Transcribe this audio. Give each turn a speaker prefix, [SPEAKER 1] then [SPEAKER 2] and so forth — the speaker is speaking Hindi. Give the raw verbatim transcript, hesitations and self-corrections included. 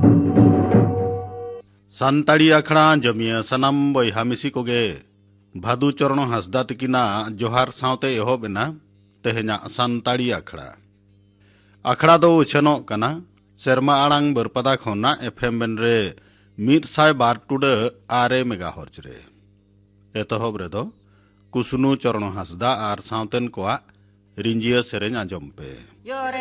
[SPEAKER 1] सानताड़ी आखड़ा जमिया सनाम बयहा मिसी कोगे भादु चरण हासदा तकिना जोहार सावते एहोबेना तेहेना सानताड़ी आखड़ा आखड़ा दो उछनो कना सेरमा आड़ांग बरपदा खोना एफएम बेन रे मीत साय बार टुडे आरे मेगाहर्ज रे एतहब रे दो कुसुनु चरण हासदा आर सावतेन कोआ रिंजिया सेरेन आजम पे